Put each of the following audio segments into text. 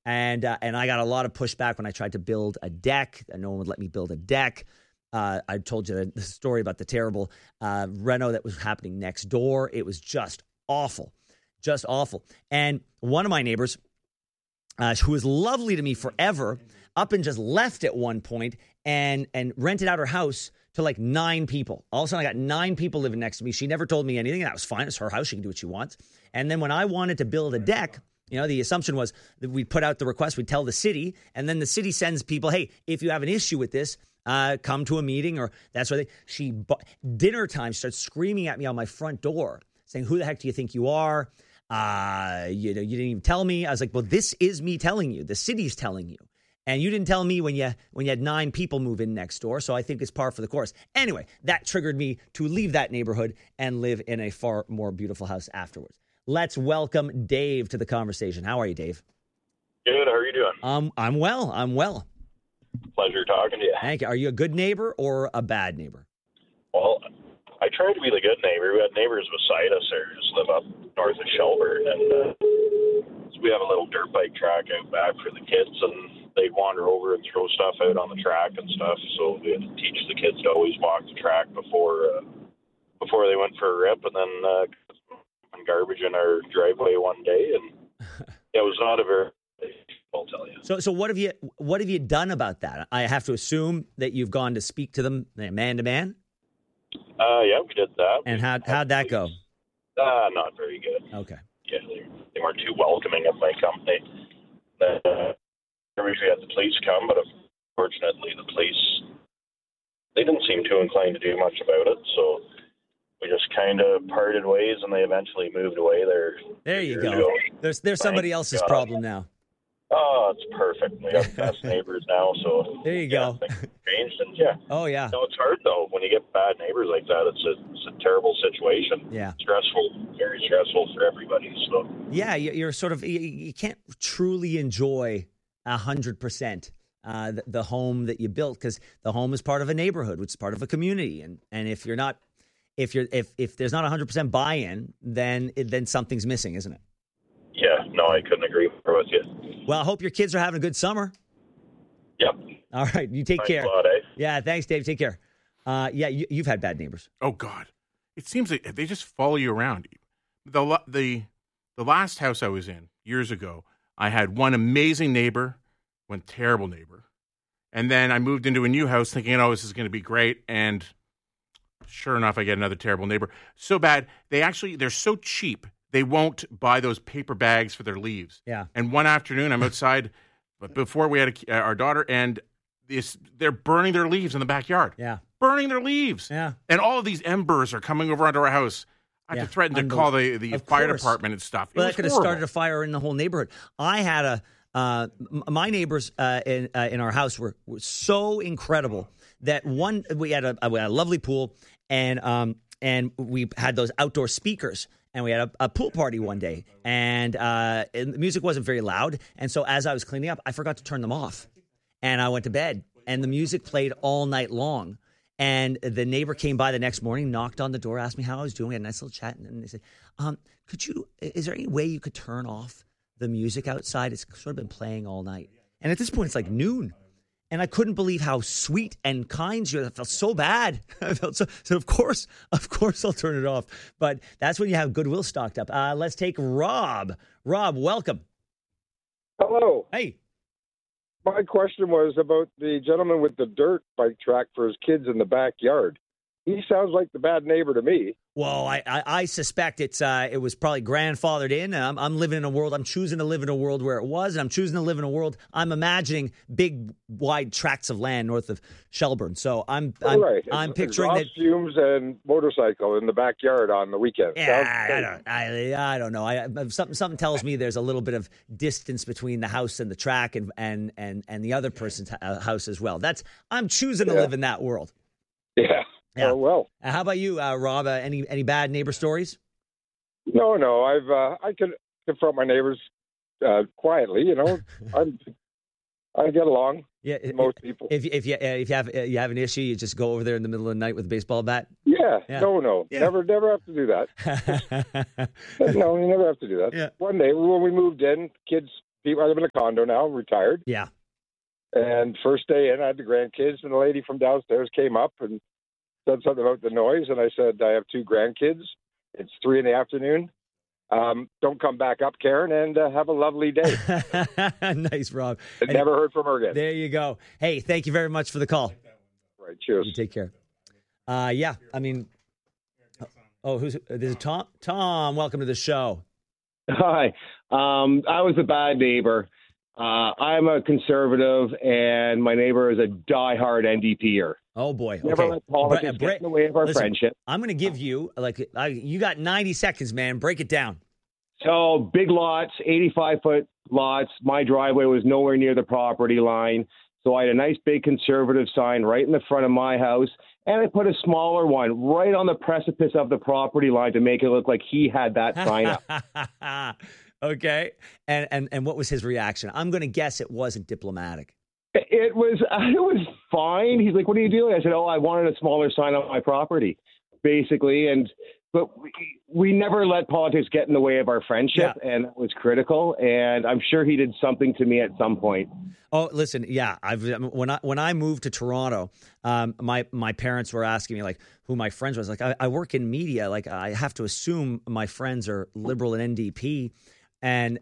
And I got a lot of pushback when I tried to build a deck. No one would let me build a deck. I told you the story about the terrible reno that was happening next door. It was just awful, just awful. And one of my neighbors, who was lovely to me forever, up and just left at one point and rented out her house to like 9 people. All of a sudden, I got 9 people living next to me. She never told me anything. That was fine. It's her house. She can do what she wants. And then when I wanted to build a deck, the assumption was that we'd put out the request, we'd tell the city, and then the city sends people, hey, if you have an issue with this, come to a meeting, or that's why dinner time starts screaming at me on my front door, saying, who the heck do you think you are? You didn't even tell me. I was like, well, this is me telling you. The city's telling you. And you didn't tell me when you had 9 people move in next door, so I think it's par for the course. Anyway, that triggered me to leave that neighborhood and live in a far more beautiful house afterwards. Let's welcome Dave to the conversation. How are you, Dave? Good. How are you doing? I'm well. Pleasure talking to you. Thank you. Are you a good neighbor or a bad neighbor? Well, I try to be the good neighbor. We had neighbors beside us there who just live up north of Shelburne, and so we have a little dirt bike track out back for the kids, and they'd wander over and throw stuff out on the track and stuff. So we had to teach the kids to always walk the track before they went for a rip, and then garbage in our driveway one day, and it was not a very, I'll tell you. So what have you done about that? I have to assume that you've gone to speak to them man to man. Yeah, we did that. And how'd that go? Not very good. Okay. Yeah, they weren't too welcoming of my company. We had the police come, but unfortunately the police, they didn't seem too inclined to do much about it, so we just kind of parted ways, and they eventually moved away there. There you go. There's somebody else's problem now. Oh, it's perfect. We have the best neighbors now, so there you go. Things changed, and yeah. Oh yeah. No, it's hard though when you get bad neighbors like that. It's a terrible situation. Yeah. Stressful, very stressful for everybody. So yeah, you're sort of you can't truly enjoy 100%. The home that you built, because the home is part of a neighborhood, which is part of a community, and if you're not. If there's not 100% buy-in, then something's missing, isn't it? Yeah, no, I couldn't agree more with you. Well, I hope your kids are having a good summer. Yep. All right, you take care. A lot, eh? Yeah, thanks, Dave. Take care. You've had bad neighbors. Oh God, it seems like they just follow you around. The last house I was in years ago, I had one amazing neighbor, one terrible neighbor, and then I moved into a new house thinking, oh, this is going to be great, and sure enough, I get another terrible neighbor. So bad. They're so cheap. They won't buy those paper bags for their leaves. Yeah. And one afternoon, I'm outside, but before we had our daughter, and they're burning their leaves in the backyard. Yeah. Burning their leaves. Yeah. And all of these embers are coming over onto our house. I had to threaten to call the fire department and stuff. Well, that could have started a fire in the whole neighborhood. I had my neighbors in our house were so incredible that we had a lovely pool, and we had those outdoor speakers, and we had a pool party one day, and the music wasn't very loud, and so as I was cleaning up, I forgot to turn them off, and I went to bed, and the music played all night long, and the neighbor came by the next morning, knocked on the door, asked me how I was doing, we had a nice little chat, and they said, is there any way you could turn off the music outside? It's sort of been playing all night, and at this point, it's like noon. And I couldn't believe how sweet and kind you were. I felt so bad. I felt so of course I'll turn it off. But that's when you have goodwill stocked up. Let's take Rob. Rob, welcome. Hello. Hey. My question was about the gentleman with the dirt bike track for his kids in the backyard. He sounds like the bad neighbor to me. Well, I suspect it was probably grandfathered in. I'm living in a world. I'm choosing to live in a world where it was, and I'm choosing to live in a world. I'm imagining big, wide tracts of land north of Shelburne. So I'm picturing that fumes and motorcycle in the backyard on the weekend. Yeah, I don't know. Something tells me there's a little bit of distance between the house and the track, and the other person's house as well. I'm choosing to live in that world. Yeah. Yeah. Oh, well. How about you, Rob? Any bad neighbor stories? No. I can confront my neighbors quietly. I get along. Yeah, with most people. If you have an issue, you just go over there in the middle of the night with a baseball bat. Yeah. No. Yeah. Never have to do that. No, you never have to do that. Yeah. One day when we moved in, kids people. I live in a condo now, retired. Yeah. And first day in, I had the grandkids, and the lady from downstairs came up and said something about the noise. And I said, I have 2 grandkids. It's 3 p.m. Don't come back up, Karen, and have a lovely day. Nice, Rob. I never heard from her again. There you go. Hey, thank you very much for the call. Right, cheers. You take care. Yeah, I mean, this is Tom? Tom, welcome to the show. Hi. I was a bad neighbor. I'm a conservative, and my neighbor is a diehard NDPer. Oh, boy. Never Okay. let politics get in the way of our friendship. I'm going to give you, you got 90 seconds, man. Break it down. So, big lots, 85-foot lots. My driveway was nowhere near the property line. So I had a nice big conservative sign right in the front of my house, and I put a smaller one right on the precipice of the property line to make it look like he had that sign up. Okay. And what was his reaction? I'm going to guess it wasn't diplomatic. It was fine. He's like, "What are you doing?" I said, "Oh, I wanted a smaller sign on my property," basically. But we never let politics get in the way of our friendship, and that was critical. And I'm sure he did something to me at some point. Oh, listen, yeah. When I moved to Toronto, my parents were asking me like who my friends was. Like I work in media, like I have to assume my friends are Liberal and NDP. And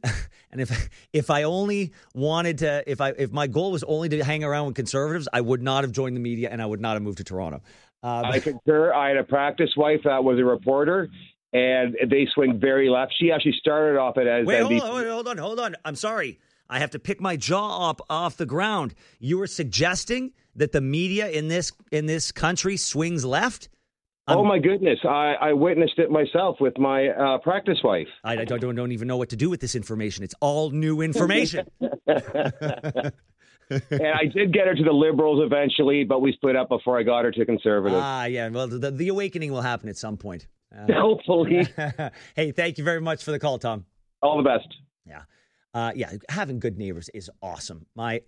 if I only wanted to, if my goal was only to hang around with conservatives, I would not have joined the media and I would not have moved to Toronto. I concur. I had a practice wife that was a reporter, and they swing very left. She actually started off as NDP. Hold on. I'm sorry. I have to pick my jaw up off the ground. You were suggesting that the media in this country swings left? Oh, my goodness. I witnessed it myself with my practice wife. I don't even know what to do with this information. It's all new information. And I did get her to the Liberals eventually, but we split up before I got her to Conservative. Yeah. Well, the awakening will happen at some point. Hopefully. Hey, thank you very much for the call, Tom. All the best. Yeah. Having good neighbors is awesome.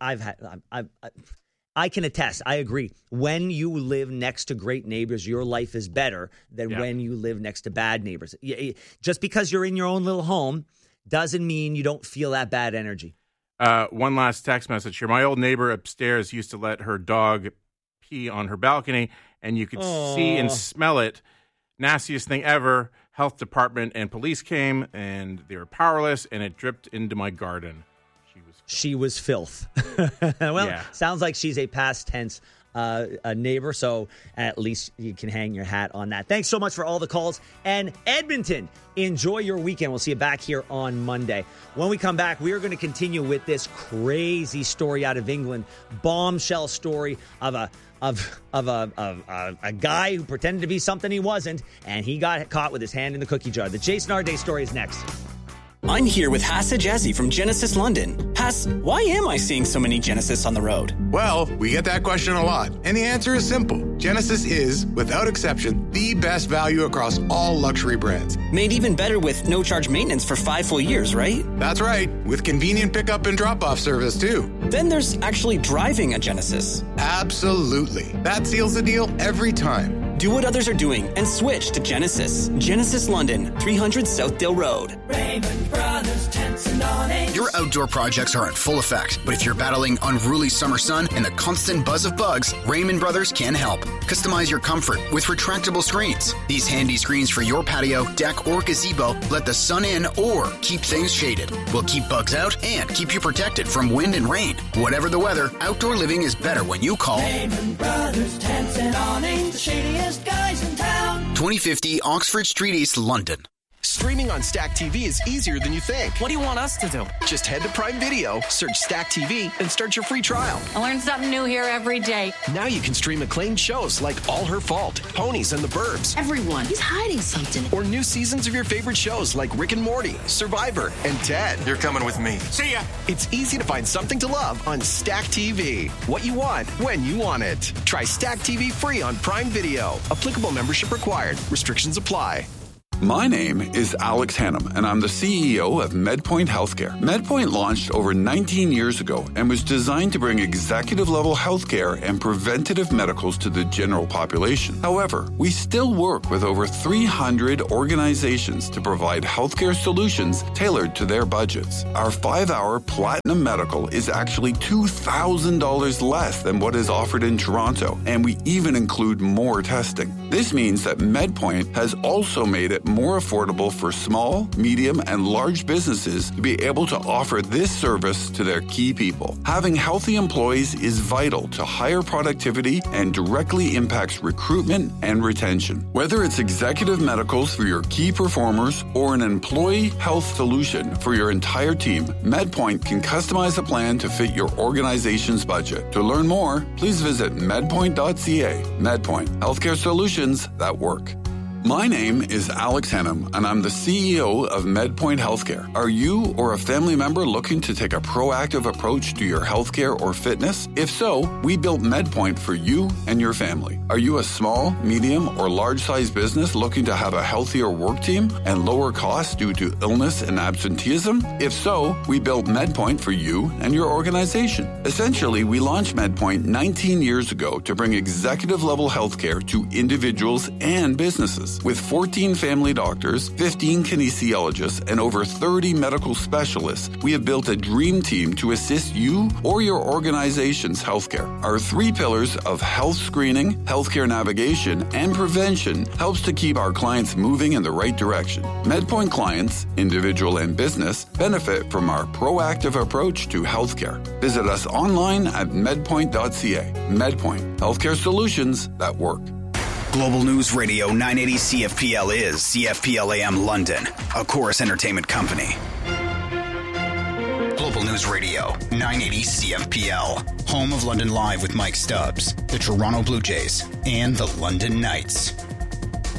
I can attest. I agree. When you live next to great neighbors, your life is better than when you live next to bad neighbors. Just because you're in your own little home doesn't mean you don't feel that bad energy. One last text message here. My old neighbor upstairs used to let her dog pee on her balcony, and you could see and smell it. Nastiest thing ever. Health department and police came, and they were powerless, and it dripped into my garden. She was filth. Sounds like she's a past tense a neighbor, so at least you can hang your hat on that. Thanks so much for all the calls. And Edmonton, enjoy your weekend. We'll see you back here on Monday. When we come back, we are going to continue with this crazy story out of England, bombshell story of a guy who pretended to be something he wasn't, and he got caught with his hand in the cookie jar. The Jason Arday story is next. I'm here with Hassa Jazzy from Genesis London. Hass, why am I seeing so many Genesis on the road? Well, we get that question a lot, and the answer is simple. Genesis is, without exception, the best value across all luxury brands. Made even better with no-charge maintenance for 5 full years, right? That's right, with convenient pickup and drop-off service, too. Then there's actually driving a Genesis. Absolutely. That seals the deal every time. Do what others are doing and switch to Genesis. Genesis London, 300 Southdale Road. Raymond Brothers Tents and Awnings. Your outdoor projects are in full effect, but if you're battling unruly summer sun and the constant buzz of bugs, Raymond Brothers can help. Customize your comfort with retractable screens. These handy screens for your patio, deck, or gazebo let the sun in or keep things shaded. Will keep bugs out and keep you protected from wind and rain. Whatever the weather, outdoor living is better when you call Raymond Brothers Tents and Awnings, the shadiest guys in town. 2050 Oxford Street East, London. Streaming on Stack TV is easier than you think. What do you want us to do? Just head to Prime Video, search Stack TV, and start your free trial. I learn something new here every day. Now you can stream acclaimed shows like All Her Fault, Ponies and the Burbs. Everyone is hiding something. Or new seasons of your favorite shows like Rick and Morty, Survivor, and Ted. You're coming with me. See ya. It's easy to find something to love on Stack TV. What you want, when you want it. Try Stack TV free on Prime Video. Applicable membership required. Restrictions apply. My name is Alex Hannum, and I'm the CEO of MedPoint Healthcare. MedPoint launched over 19 years ago and was designed to bring executive-level healthcare and preventative medicals to the general population. However, we still work with over 300 organizations to provide healthcare solutions tailored to their budgets. Our 5-hour Platinum Medical is actually $2,000 less than what is offered in Toronto, and we even include more testing. This means that MedPoint has also made it more affordable for small, medium, and large businesses to be able to offer this service to their key people. Having healthy employees is vital to higher productivity and directly impacts recruitment and retention. Whether it's executive medicals for your key performers or an employee health solution for your entire team, MedPoint can customize a plan to fit your organization's budget. To learn more, please visit medpoint.ca. MedPoint, healthcare solutions that work. My name is Alex Hannum, and I'm the CEO of MedPoint Healthcare. Are you or a family member looking to take a proactive approach to your healthcare or fitness? If so, we built MedPoint for you and your family. Are you a small, medium, or large-sized business looking to have a healthier work team and lower costs due to illness and absenteeism? If so, we built MedPoint for you and your organization. Essentially, we launched MedPoint 19 years ago to bring executive-level healthcare to individuals and businesses. With 14 family doctors, 15 kinesiologists, and over 30 medical specialists, we have built a dream team to assist you or your organization's healthcare. Our 3 pillars of health screening, healthcare navigation, and prevention helps to keep our clients moving in the right direction. MedPoint clients, individual and business, benefit from our proactive approach to healthcare. Visit us online at medpoint.ca. MedPoint, healthcare solutions that work. Global News Radio 980 CFPL is CFPL AM London, a Chorus Entertainment company. Global News Radio 980 CFPL, home of London Live with Mike Stubbs, the Toronto Blue Jays, and the London Knights.